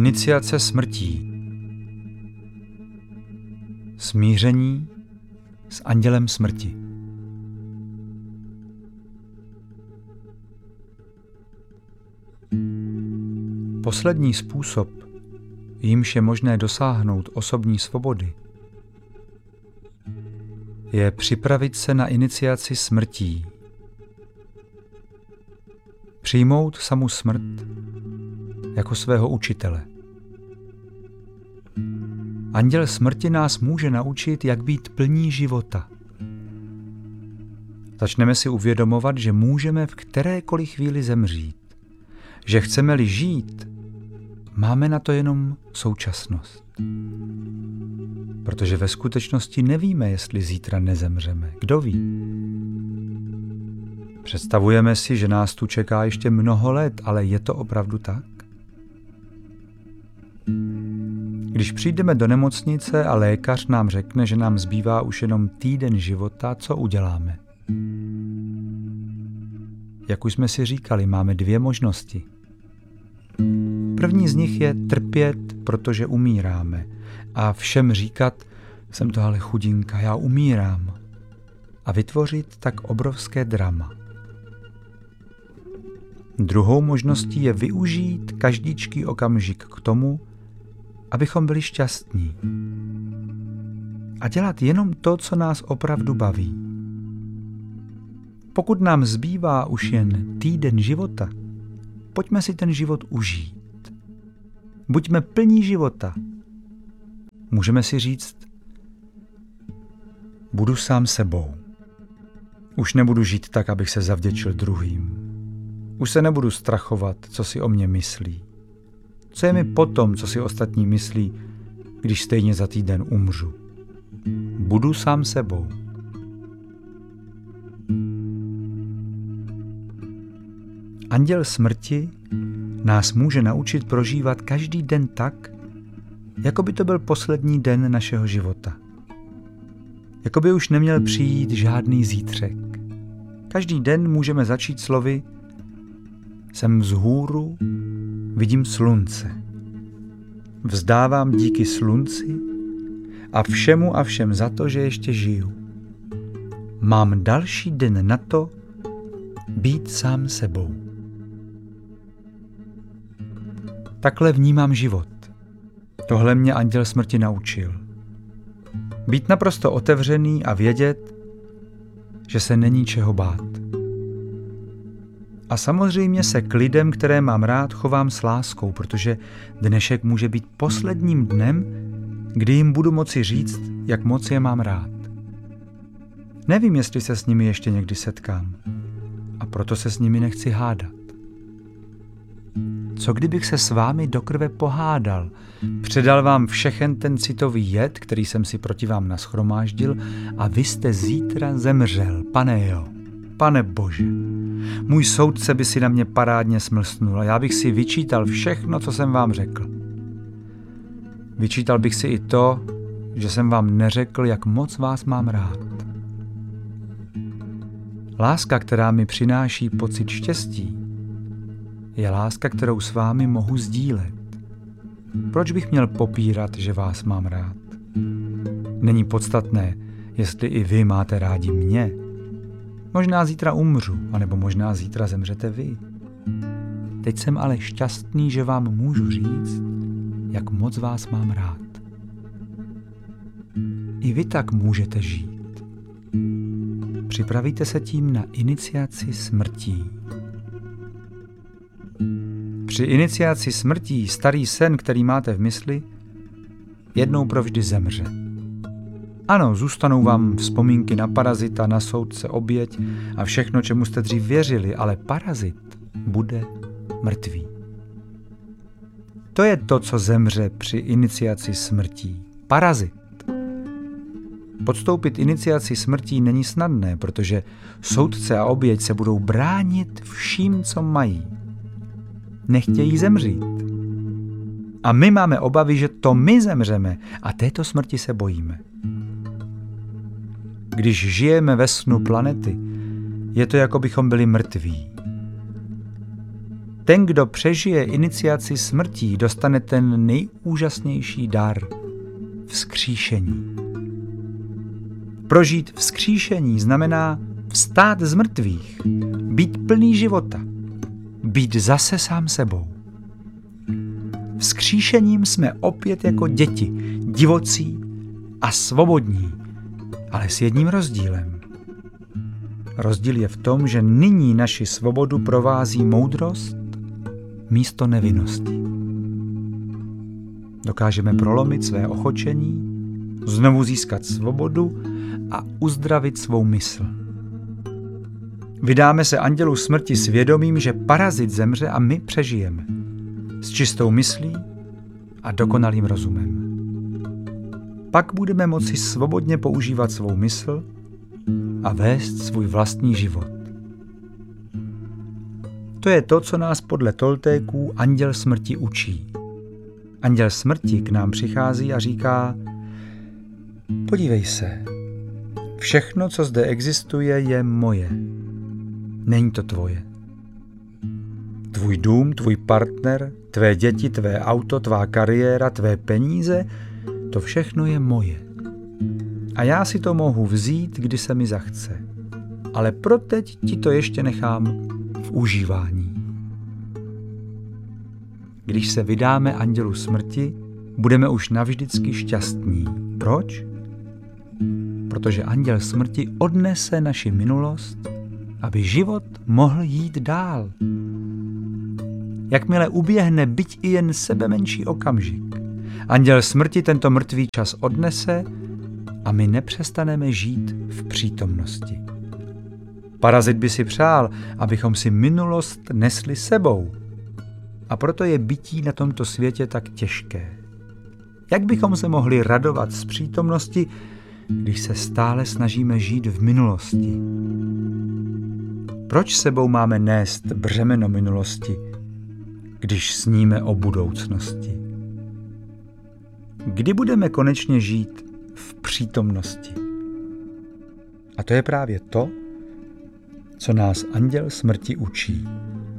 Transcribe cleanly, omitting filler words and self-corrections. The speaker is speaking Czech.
Iniciace smrtí. Smíření s andělem smrti. Poslední způsob, jímž je možné dosáhnout osobní svobody, je připravit se na iniciaci smrtí. Přijmout samu smrt jako svého učitele. Anděl smrti nás může naučit, jak být plní života. Začneme si uvědomovat, že můžeme v kterékoliv chvíli zemřít. Že chceme-li žít, máme na to jenom současnost. Protože ve skutečnosti nevíme, jestli zítra nezemřeme. Kdo ví? Představujeme si, že nás tu čeká ještě mnoho let, ale je to opravdu tak? Když přijdeme do nemocnice a lékař nám řekne, že nám zbývá už jenom týden života, co uděláme? Jak už jsme si říkali, máme dvě možnosti. První z nich je trpět, protože umíráme. A všem říkat, jsem to ale chudinka, já umírám. A vytvořit tak obrovské drama. Druhou možností je využít každýčký okamžik k tomu, abychom byli šťastní. A dělat jenom to, co nás opravdu baví. Pokud nám zbývá už jen týden života, pojďme si ten život užít. Buďme plní života. Můžeme si říct, budu sám sebou. Už nebudu žít tak, abych se zavděčil druhým. Už se nebudu strachovat, co si o mě myslí. Co je mi potom, co si ostatní myslí, když stejně za týden umřu? Budu sám sebou. Anděl smrti nás může naučit prožívat každý den tak, jako by to byl poslední den našeho života. Jako by už neměl přijít žádný zítřek. Každý den můžeme začít slovy: jsem vzhůru, vidím slunce. Vzdávám díky slunci a všem za to, že ještě žiju. Mám další den na to být sám sebou. Takhle vnímám život. Tohle mě anděl smrti naučil. Být naprosto otevřený a vědět, že se není čeho bát. A samozřejmě se k lidem, které mám rád, chovám s láskou, protože dnešek může být posledním dnem, kdy jim budu moci říct, jak moc je mám rád. Nevím, jestli se s nimi ještě někdy setkám. A proto se s nimi nechci hádat. Co kdybych se s vámi do krve pohádal, předal vám všechen ten citový jed, který jsem si proti vám nashromáždil, a vy jste zítra zemřel, pane jo, pane Bože. Můj soudce by si na mě parádně smlsnul a já bych si vyčítal všechno, co jsem vám řekl. Vyčítal bych si i to, že jsem vám neřekl, jak moc vás mám rád. Láska, která mi přináší pocit štěstí, je láska, kterou s vámi mohu sdílet. Proč bych měl popírat, že vás mám rád? Není podstatné, jestli i vy máte rádi mě. Možná zítra umřu, anebo možná zítra zemřete vy. Teď jsem ale šťastný, že vám můžu říct, jak moc vás mám rád. I vy tak můžete žít. Připravíte se tím na iniciaci smrtí. Při iniciaci smrtí starý sen, který máte v mysli, jednou provždy zemře. Ano, zůstanou vám vzpomínky na parazita, na soudce, oběť a všechno, čemu jste dřív věřili, ale parazit bude mrtvý. To je to, co zemře při iniciaci smrtí. Parazit. Podstoupit iniciaci smrtí není snadné, protože soudce a oběť se budou bránit vším, co mají. Nechtějí zemřít. A my máme obavy, že to my zemřeme a této smrti se bojíme. Když žijeme ve snu planety, je to, jako bychom byli mrtví. Ten, kdo přežije iniciaci smrtí, dostane ten nejúžasnější dar – vzkříšení. Prožít vzkříšení znamená vstát z mrtvých, být plný života, být zase sám sebou. Vzkříšením jsme opět jako děti, divocí a svobodní, ale s jedním rozdílem. Rozdíl je v tom, že nyní naši svobodu provází moudrost místo nevinnosti. Dokážeme prolomit své ochočení, znovu získat svobodu a uzdravit svou mysl. Vydáme se andělu smrti s vědomím, že parazit zemře a my přežijeme. S čistou myslí a dokonalým rozumem. Pak budeme moci svobodně používat svou mysl a vést svůj vlastní život. To je to, co nás podle Toltéků anděl smrti učí. Anděl smrti k nám přichází a říká: podívej se, všechno, co zde existuje, je moje. Není to tvoje. Tvůj dům, tvůj partner, tvé děti, tvé auto, tvá kariéra, tvé peníze, to všechno je moje. A já si to mohu vzít, kdy se mi zachce. Ale proteď ti to ještě nechám v užívání. Když se vydáme andělu smrti, budeme už navždycky šťastní. Proč? Protože anděl smrti odnese naši minulost, aby život mohl jít dál. Jakmile uběhne byť i jen sebemenší okamžik, anděl smrti tento mrtvý čas odnese a my nepřestaneme žít v přítomnosti. Parazit by si přál, abychom si minulost nesli sebou. A proto je bytí na tomto světě tak těžké. Jak bychom se mohli radovat z přítomnosti, když se stále snažíme žít v minulosti? Proč sebou máme nést břemeno minulosti, když sníme o budoucnosti? Kdy budeme konečně žít v přítomnosti? A to je právě to, co nás anděl smrti učí.